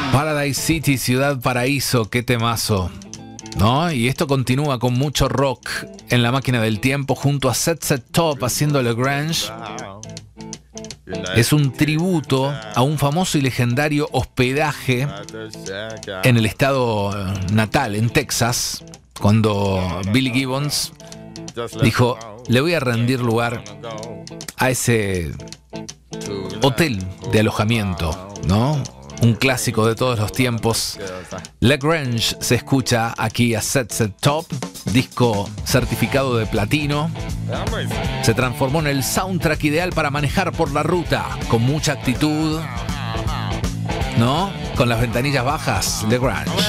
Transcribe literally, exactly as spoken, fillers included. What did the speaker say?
Paradise City, Ciudad Paraíso, qué temazo, ¿no? Y esto continúa con mucho rock en la máquina del tiempo junto a Set Set Top haciendo Le Grange. Es un tributo a un famoso y legendario hospedaje en el estado natal, en Texas, cuando Billy Gibbons dijo, le voy a rendir lugar a ese hotel de alojamiento, ¿no? Un clásico de todos los tiempos. Le Grange se escucha aquí a Set Set Top, disco certificado de platino. Se transformó en el soundtrack ideal para manejar por la ruta, con mucha actitud, ¿no? Con las ventanillas bajas, Le Grange.